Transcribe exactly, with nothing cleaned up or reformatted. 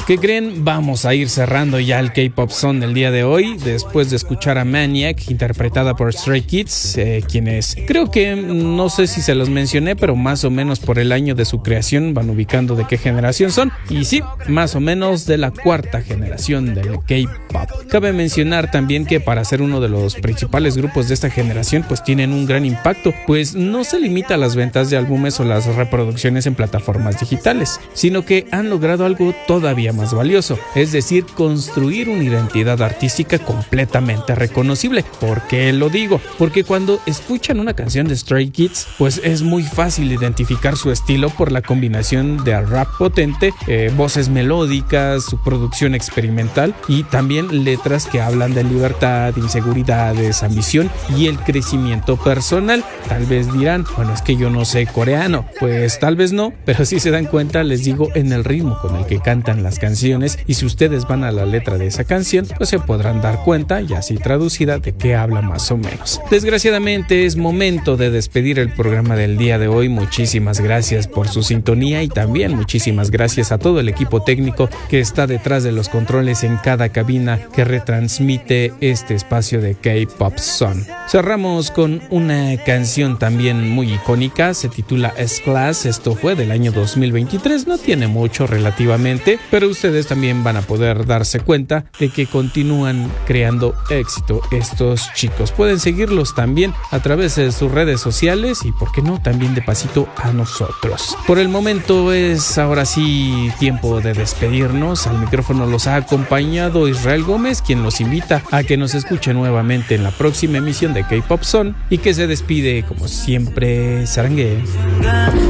¿Qué creen? Vamos a ir cerrando ya el K-Pop Zone del día de hoy, después de escuchar a Maniac, interpretada por Stray Kids, eh, quienes creo que, no sé si se los mencioné, pero más o menos por el año de su creación van ubicando de qué generación son, y sí, más o menos de la cuarta generación del K-Pop. Cabe mencionar también que para ser uno de los principales grupos de esta generación, pues tienen un gran impacto, pues no se limita a las ventas de álbumes o las reproducciones en plataformas digitales, sino que han logrado algo todavía más valioso, es decir, construir una identidad artística completamente reconocible. ¿Por qué lo digo? Porque cuando escuchan una canción de Stray Kids, pues es muy fácil identificar su estilo por la combinación de rap potente, eh, voces melódicas, su producción experimental y también letras que hablan de libertad, inseguridades, ambición y el crecimiento personal. Tal vez dirán, bueno, es que yo no sé coreano. Pues tal vez no, pero si se dan cuenta, les digo, en el ritmo con el que cantan las canciones, y si ustedes van a la letra de esa canción, pues se podrán dar cuenta, ya así traducida, de qué habla más o menos. Desgraciadamente es momento de despedir el programa del día de hoy. Muchísimas gracias por su sintonía y también muchísimas gracias a todo el equipo técnico que está detrás de los controles en cada cabina que retransmite este espacio de K-Pop Zone. Cerramos con una canción también muy icónica, se titula S-Class, esto fue del año dos mil veintitrés, no tiene mucho relativamente, pero ustedes también van a poder darse cuenta de que continúan creando éxito estos chicos. Pueden seguirlos también a través de sus redes sociales y, por qué no, también de pasito a nosotros. Por el momento es ahora sí tiempo de despedirnos. Al micrófono los ha acompañado Israel Gómez, quien los invita a que nos escuche nuevamente en la próxima emisión de K-Pop Zone y que se despide como siempre, Sarangue.